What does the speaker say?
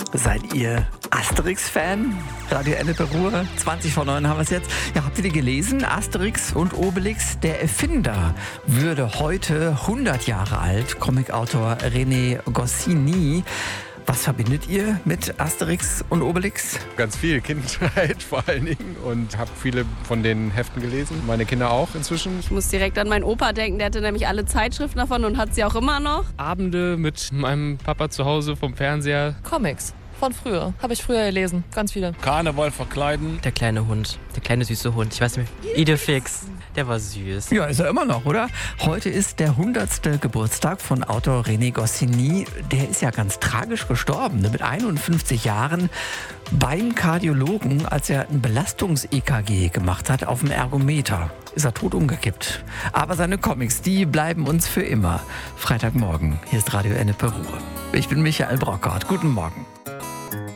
Seid ihr Asterix-Fan? Radio Ennepe Ruhr, 20 vor 9 haben wir es jetzt. Ja, habt ihr die gelesen? Asterix und Obelix, der Erfinder, würde heute 100 Jahre alt. Comicautor René Goscinny. Was verbindet ihr mit Asterix und Obelix? Ganz viel Kindheit vor allen Dingen und habe viele von den Heften gelesen. Meine Kinder auch inzwischen. Ich muss direkt an meinen Opa denken, der hatte nämlich alle Zeitschriften davon und hat sie auch immer noch. Abende mit meinem Papa zu Hause vom Fernseher. Comics von früher. Habe ich früher gelesen. Ganz viele. Karneval verkleiden. Der kleine Hund. Der kleine süße Hund. Ich weiß nicht mehr. Idefix. Der war süß. Ja, ist er immer noch, oder? Heute ist der 100. Geburtstag von Autor René Goscinny. Der ist ja ganz tragisch gestorben, mit 51 Jahren beim Kardiologen, als er ein Belastungs-EKG gemacht hat auf dem Ergometer. Ist er tot umgekippt. Aber seine Comics, die bleiben uns für immer. Freitagmorgen, hier ist Radio Ennepe Ruhr. Ich bin Michael Brockhardt. Guten Morgen.